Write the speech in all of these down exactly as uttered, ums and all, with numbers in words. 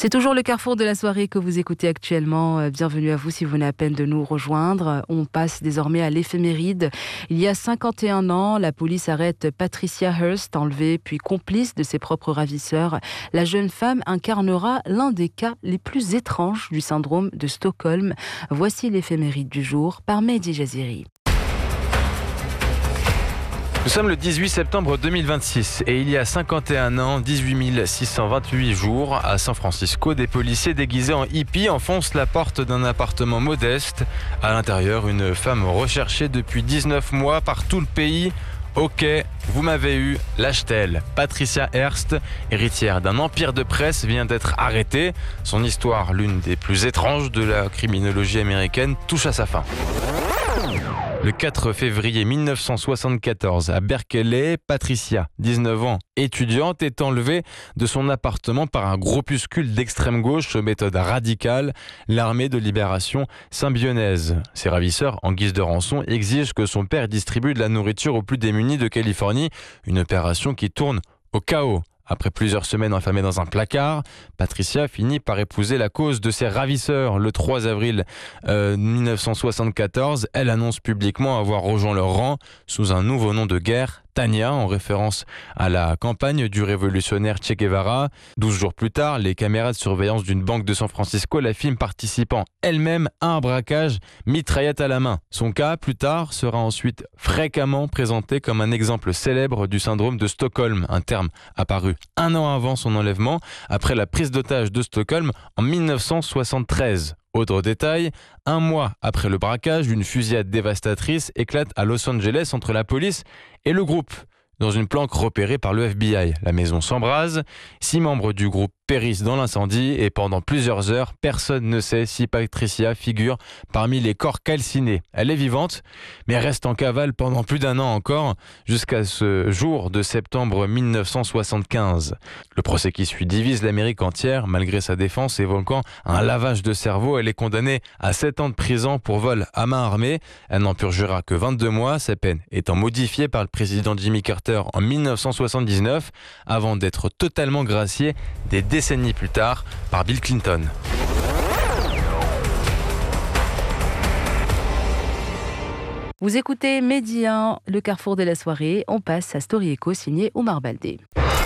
C'est toujours le carrefour de la soirée que vous écoutez actuellement. Bienvenue à vous si vous venez à peine de nous rejoindre. On passe désormais à l'éphéméride. Il y a cinquante et un ans, la police arrête Patricia Hearst, enlevée puis complice de ses propres ravisseurs. La jeune femme incarnera l'un des cas les plus étranges du syndrome de Stockholm. Voici l'éphéméride du jour par Mehdi Jaziri. Nous sommes le dix-huit septembre deux mille vingt-six et il y a cinquante et un ans, dix-huit mille six cent vingt-huit jours, à San Francisco, des policiers déguisés en hippies enfoncent la porte d'un appartement modeste. À l'intérieur, une femme recherchée depuis dix-neuf mois par tout le pays. Ok, vous m'avez eu, lâche-t-elle. Patricia Hearst, héritière d'un empire de presse, vient d'être arrêtée. Son histoire, l'une des plus étranges de la criminologie américaine, touche à sa fin. Le quatre février mille neuf cent soixante-quatorze, à Berkeley, Patricia, dix-neuf ans, étudiante, est enlevée de son appartement par un groupuscule d'extrême gauche aux méthodes radicales, l'armée de libération symbionnaise. Ses ravisseurs, en guise de rançon, exigent que son père distribue de la nourriture aux plus démunis de Californie, une opération qui tourne au chaos. Après plusieurs semaines enfermée dans un placard, Patricia finit par épouser la cause de ses ravisseurs. Le trois avril euh, mille neuf cent soixante-quatorze, elle annonce publiquement avoir rejoint leur rang sous un nouveau nom de guerre, Tania, en référence à la campagne du révolutionnaire Che Guevara. Douze jours plus tard, les caméras de surveillance d'une banque de San Francisco la filment participant elle-même à un braquage, mitraillette à la main. Son cas, plus tard, sera ensuite fréquemment présenté comme un exemple célèbre du syndrome de Stockholm, un terme apparu un an avant son enlèvement, après la prise d'otage de Stockholm en mille neuf cent soixante-treize. Autre détail, un mois après le braquage, une fusillade dévastatrice éclate à Los Angeles entre la police et le groupe. Dans une planque repérée par le F B I, la maison s'embrase, six membres du groupe périssent dans l'incendie et pendant plusieurs heures, personne ne sait si Patricia figure parmi les corps calcinés. Elle est vivante, mais reste en cavale pendant plus d'un an encore, jusqu'à ce jour de septembre mille neuf cent soixante-quinze. Le procès qui suit divise l'Amérique entière, malgré sa défense évoquant un lavage de cerveau. Elle est condamnée à sept ans de prison pour vol à main armée. Elle n'en purgera que vingt-deux mois, sa peine étant modifiée par le président Jimmy Carter en mille neuf cent soixante-dix-neuf, avant d'être totalement graciée des décennies plus tard par Bill Clinton. Vous écoutez Mehdi un, le carrefour de la soirée. On passe à Story Echo signé Omar Baldé.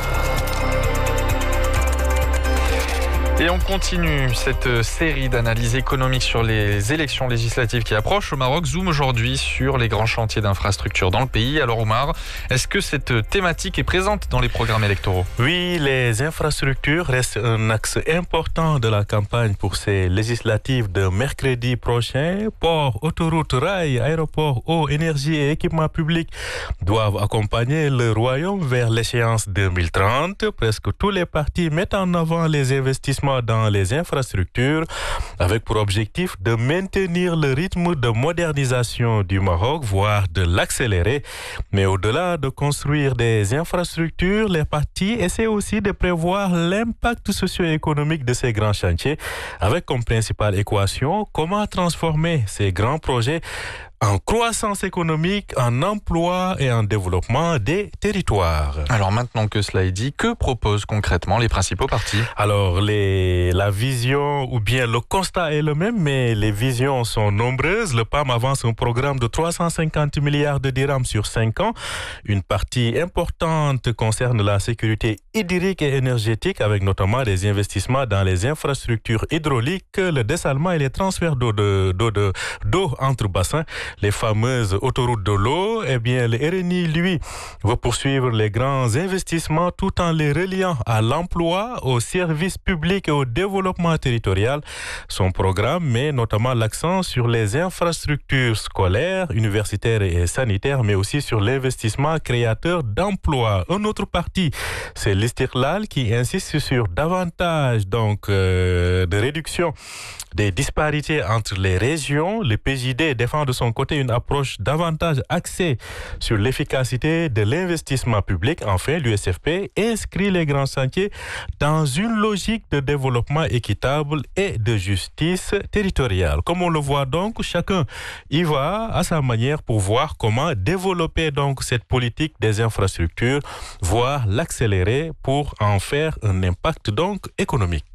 Et on continue cette série d'analyses économiques sur les élections législatives qui approchent au Maroc. Zoom aujourd'hui sur les grands chantiers d'infrastructures dans le pays. Alors Omar, est-ce que cette thématique est présente dans les programmes électoraux ? Oui, les infrastructures restent un axe important de la campagne pour ces législatives de mercredi prochain. Ports, autoroutes, rails, aéroports, eau, énergie et équipements publics doivent accompagner le royaume vers l'échéance deux mille trente. Presque tous les partis mettent en avant les investissements dans les infrastructures avec pour objectif de maintenir le rythme de modernisation du Maroc, voire de l'accélérer. Mais au-delà de construire des infrastructures, les partis essaient aussi de prévoir l'impact socio-économique de ces grands chantiers avec comme principale équation comment transformer ces grands projets en croissance économique, en emploi et en développement des territoires. Alors maintenant que cela est dit, que proposent concrètement les principaux partis ? Alors les, la vision ou bien le constat est le même, mais les visions sont nombreuses. Le P A M avance un programme de trois cent cinquante milliards de dirhams sur cinq ans. Une partie importante concerne la sécurité hydrique et énergétique avec notamment des investissements dans les infrastructures hydrauliques, le dessalement et les transferts d'eau, de, d'eau, de, d'eau entre bassins. Les fameuses autoroutes de l'eau, eh bien, le R N I, lui, va poursuivre les grands investissements tout en les reliant à l'emploi, aux services publics et au développement territorial. Son programme met notamment l'accent sur les infrastructures scolaires, universitaires et sanitaires, mais aussi sur l'investissement créateur d'emplois. Un autre parti, c'est l'Istiqlal qui insiste sur davantage donc, euh, de réduction des disparités entre les régions. Le P J D défend de son côté une approche davantage axée sur l'efficacité de l'investissement public. Enfin, l'U S F P inscrit les grands chantiers dans une logique de développement équitable et de justice territoriale. Comme on le voit donc, chacun y va à sa manière pour voir comment développer donc cette politique des infrastructures, voire l'accélérer pour en faire un impact donc économique.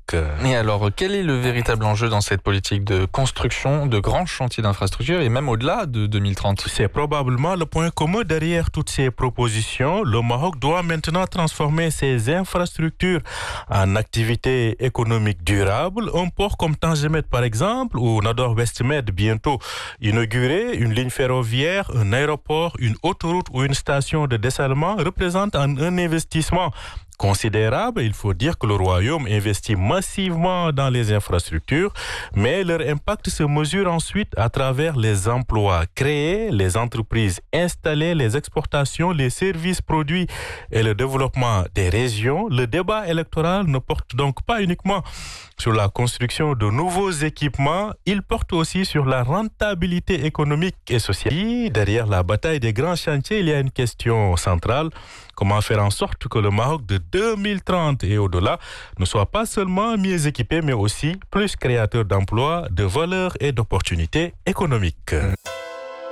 Et alors, quel est le véritable enjeu dans cette politique de construction de grands chantiers d'infrastructures et même au-delà de deux mille trente? C'est probablement le point commun derrière toutes ces propositions. Le Maroc doit maintenant transformer ses infrastructures en activités économiques durables. Un port comme Tangemet, par exemple, ou Nador Westmed bientôt inauguré, une ligne ferroviaire, un aéroport, une autoroute ou une station de dessalement représentent un, un investissement considérable. Il faut dire que le Royaume investit massivement dans les infrastructures, mais leur impact se mesure ensuite à travers les emplois créés, les entreprises installées, les exportations, les services produits et le développement des régions. Le débat électoral ne porte donc pas uniquement sur la construction de nouveaux équipements, il porte aussi sur la rentabilité économique et sociale. Derrière la bataille des grands chantiers, il y a une question centrale. Comment faire en sorte que le Maroc de deux mille trente et au-delà ne soit pas seulement mieux équipé, mais aussi plus créateur d'emplois, de valeurs et d'opportunités économiques.